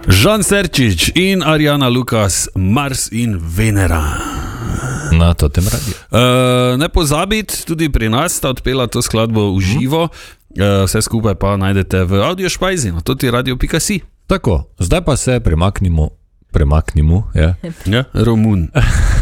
Žan Serčič in Arjana Lukas, Mars in Venera. Na to tem radiju. Ne pozabiti, tudi pri nas sta odpela to skladbo v živo, vse skupaj pa najdete v Audiošpajzi, na toti radio.si. Tako, zdaj pa se premaknimo, ja. Ja, Romun.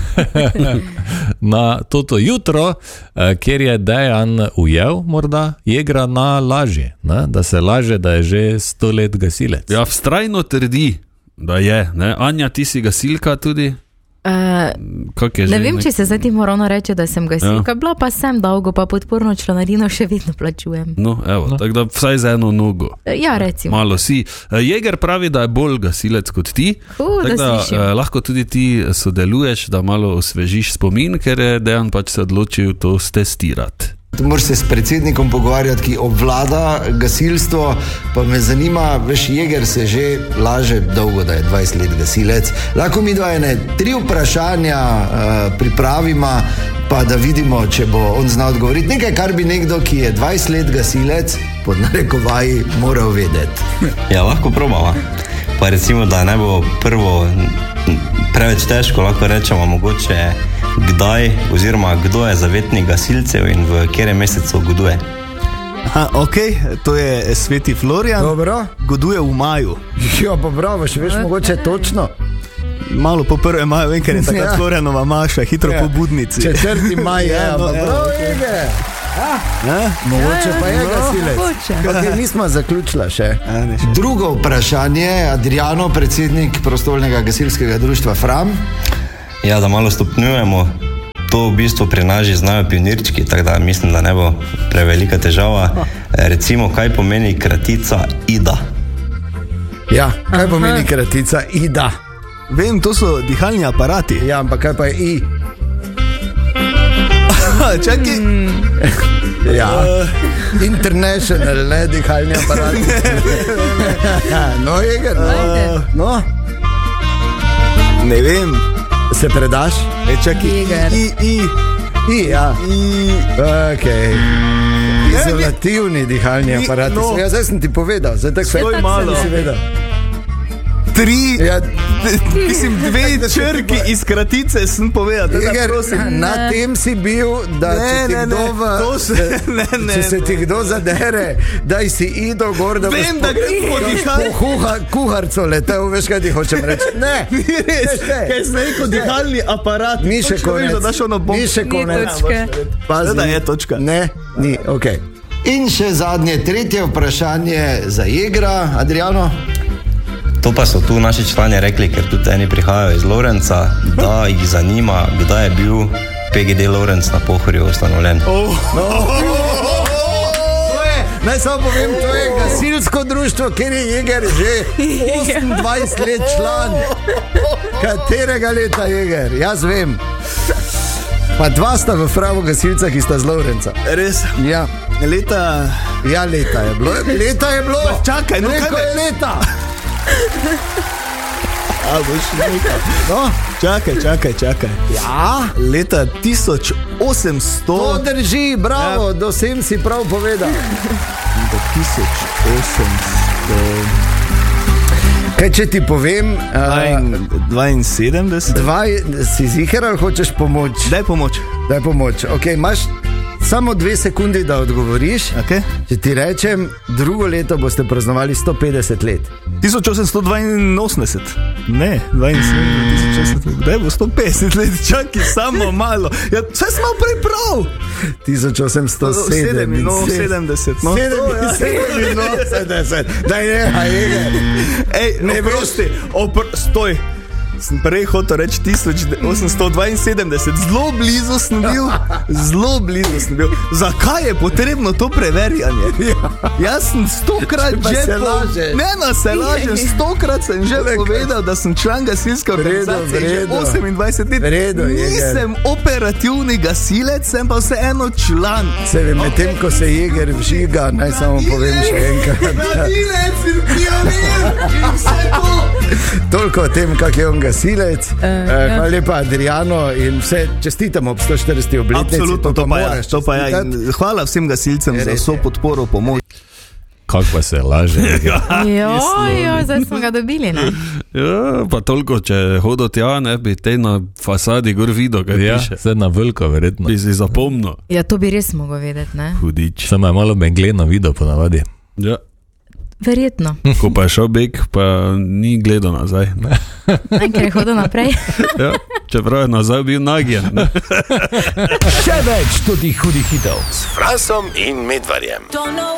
Na toto jutro, kjer je Dejan ujel morda Jegra na lažje, ne? Da se laže, da je že 100 let gasilec. Ja, vztrajno trdi, da je. Ne? Anja, ti si gasilka tudi? Ne vem, če se zdaj ti moram reči, da sem gasilka, bila pa sem dolgo, pa podporno članarino še vedno plačujem. No, evo, tako da vsaj za eno nogo. Ja, recimo. Malo si. Jeger pravi, da je bolj gasilec kot ti, tako da lahko tudi ti sodeluješ, da malo osvežiš spomin, ker je Dejan pač se odločil to stestirati. Moraš se s predsednikom pogovarjati, ki obvlada gasilstvo, pa me zanima, veš, Jeger se že laže dolgo, da je 20 let gasilec. Lahko mi 3 vprašanja pripravimo, pa da vidimo, če bo on znal odgovoriti. Nekaj, kar bi nekdo, ki je 20 let gasilec, pod narekovaji, moral vedeti. Ja, lahko probava. Pa recimo, da ne bo prvo preveč težko, lahko rečemo mogoče kdaj oziroma kdo je zavetnik gasilcev in v katerem mesecu goduje. Ok, to je Sveti Florian. Dobro. Goduje v maju. Ja, pa bravo, še veš mogoče točno. Malo po 1. maju, vem, ker je takrat Florianova maša, hitro po budnici. 4. maj je, pa bravo, Jeger. Mogoče pa je gasilec. Nismo zaključila še. Drugo vprašanje, Adriano, predsednik prostovoljnega gasilskega društva Fram. Ja, da malo stopnjujemo, to v bistvu pri nas že znajo pionirčki, tako da mislim, da ne bo prevelika težava. Recimo, kaj pomeni kratica IDA? Ja, kaj pomeni kratica IDA? Vem, to so dihalni aparati. Ja, ampak kaj pa je I? Čakaj. Ja, international, ne, dihalni aparati. No, Jeger, no. Ne vem. Se predaš? Jeger. I, ja. Okej. Izolativni dihalni aparati. No. Ja, zdaj sem ti povedal. Zdaj tako stoj malo. Si vedel. 3, ja. Mislim, 2 črki iz kratice sem povedal. Jeger, na tem si bil, da če se ti kdo zadere, daj si Ido gor, da vem, da grem po dihalni kuharco letel, veš, kaj ti hočem reči. Ne, ni res, kaj sem rekel, dihalni aparat. Ni še konec. Ni še konec. Pazi, da je točka. Ne, ni, okej. In še zadnje, 3. vprašanje za Jegra, Adriano. To pa so tu naši člani rekli, ker tudi eni prihajajo iz Lorenca, da jih zanima, kdaj je bil PGD Lorenc na Pohorju ustanovljen. Naj samo povem, to je gasilsko društvo, kjer je Jeger že 28 let član. Katerega leta, Jeger? Jaz vem. Pa 2 sta v Framu gasilca, ki sta z Lorenca. Res? Ja. Leta je bilo. Leta je bilo. Čakaj, no kaj je leta? No, čakaj. Ja? Leta 1800. To drži, bravo, do sem si prav povedal. Do 1800. Kaj, če ti povem 72. Si ziher ali hočeš pomoč? Daj pomoč. Ok, imaš samo 2 sekundi, da odgovoriš. Okay. Če ti rečem, drugo leto boste praznovali 150 let. 1882. Ne, 72. Kdaj bo 150 let? Čakaj, samo malo. Ja, vse smo prej prav. 1870. No, 70. No. 70. Daj neha, Jeger. Ej, ne prosti. Stoj. Sem prej hotel reči 1872. Zelo blizu sem bil. Zakaj je potrebno to preverjanje? Jaz sem 100-krat že se lažem, 100-krat sem že povedal, da sem član gasilske organizacije že 28 let. Nisem operativni gasilec, sem pa vseeno član. Se vem, medtem ko se Jeger vžiga, naj samo povem še enkrat. Gasilec in pionir in vse to. Toliko o tem, kak je on gasilec. Hvala lepa, Adriano, in vse čestitamo ob 140. obletnici. Absolutno, to pa ja. Hvala vsem gasilcem za vso podporo, pomoč. Kako pa se laže? Zdaj smo ga dobili, ne? Ja, pa toliko, če hodo tja, ne bi te na fasadi gor videl, kaj piše. Vse na veliko, verjetno. Bi si zapomnil. Ja, to bi res mogel vedeti, ne? Hudič. Samo je malo bengleno video ponavadi. Ja. Verjetno. Ko pa je šel beg, pa ni gledal nazaj. Ker je hodil naprej. Ja, čeprav je nazaj bil nagijen. Še več tudi hudih hitov s Fransom in Medvarjem.